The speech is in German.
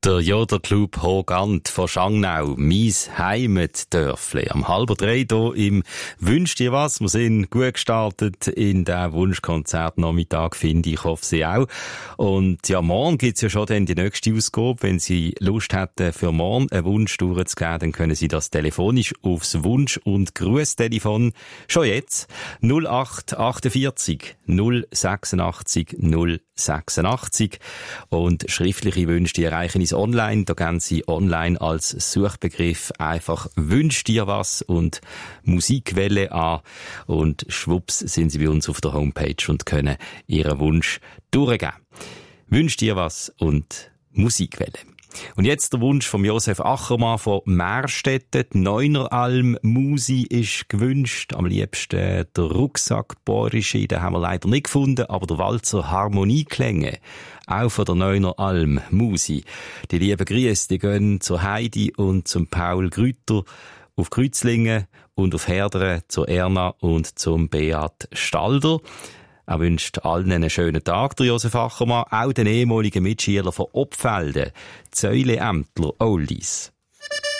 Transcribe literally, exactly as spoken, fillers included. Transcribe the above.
Der Joderclub Hogant von Schangnau, mein Heimatdörfli. Am halber drei hier im «Wünsch dir was». Wir sind gut gestartet in den Wunschkonzertnachmittag, finde ich. Ich hoffe, Sie auch. Und ja, morgen gibt's ja schon dann die nächste Ausgabe. Wenn Sie Lust hätten, für morgen einen Wunsch durchzugeben, dann können Sie das telefonisch aufs Wunsch- und Grußtelefon schon jetzt null acht achtundvierzig null sechsundachtzig null sechsundachtzig. Und schriftliche Wünsche, die erreichen uns online. Da geben Sie online als Suchbegriff einfach «Wünsch dir was» und «Musikwelle» an. Und schwupps sind Sie bei uns auf der Homepage und können Ihren Wunsch durchgeben. «Wünsch dir was» und «Musikwelle». Und jetzt der Wunsch von Josef Achermann von Meerstetten. Die Neuneralm Musi ist gewünscht. Am liebsten der Rucksack Borische, den haben wir leider nicht gefunden, aber der Walzer Harmonieklänge, auch von der Neuneralm Musi. Die lieben Grüße, die gehen zur Heidi und zum Paul Grüter auf Kreuzlingen und auf Herderen zur Erna und zum Beat Stalder. Er wünscht allen einen schönen Tag, der Josef Achermann, auch den ehemaligen Mitschüler von Obfelden, Zäule-Ämtler Oldies.